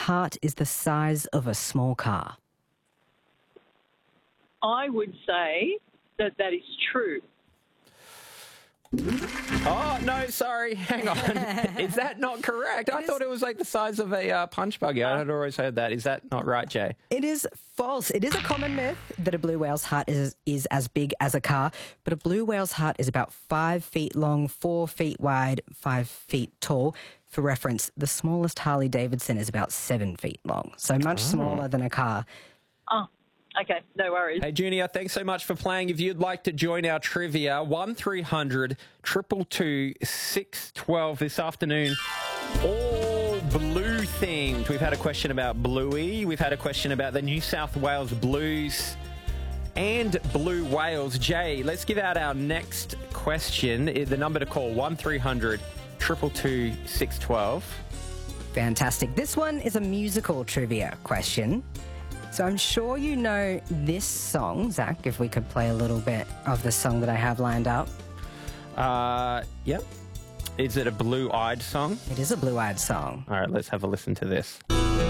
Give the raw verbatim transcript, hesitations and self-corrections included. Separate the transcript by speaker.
Speaker 1: heart is the size of a small car?
Speaker 2: I would say that that is true.
Speaker 3: Oh, no, sorry. Hang on. Is that not correct? I thought it was like the size of a uh, punch buggy. I had always heard that. Is that not right, Jay?
Speaker 1: It is false. It is a common myth that a blue whale's heart is, is as big as a car, but a blue whale's heart is about five feet long, four feet wide, five feet tall. For reference, the smallest Harley Davidson is about seven feet long, so much
Speaker 3: Oh.
Speaker 1: smaller than a car.
Speaker 2: Oh, okay, no worries.
Speaker 3: Hey, Junior, thanks so much for playing. If you'd like to join our trivia, one three hundred, two two two, six one two this afternoon. All blue themed. We've had a question about Bluey. We've had a question about the New South Wales Blues and blue whales. Jay, let's give out our next question. The number to call, one three hundred, two two two, six one two.
Speaker 1: Fantastic. This one is a musical trivia question. So I'm sure you know this song. Zach, if we could play a little bit of the song that I have lined up.
Speaker 3: Uh, yep. Is it a blue-eyed song?
Speaker 1: It is a blue-eyed song.
Speaker 3: All right, let's have a listen to this.